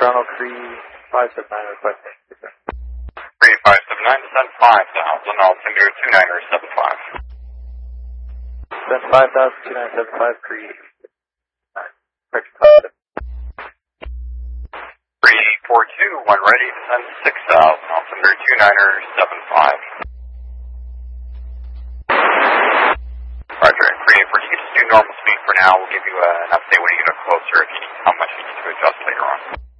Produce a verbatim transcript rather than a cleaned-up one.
Toronto three five seven nine requesting. three five seven nine, descend five thousand, altimeter two niner seven five. Descend five thousand, two nine seven five, three nine. Correction five seven. three four two, when ready, descend six thousand, altimeter two niner seven five. Roger, three eight four, you can just do normal speed for now. We'll give you uh, an update when you get up closer if you need how much you need to adjust later on.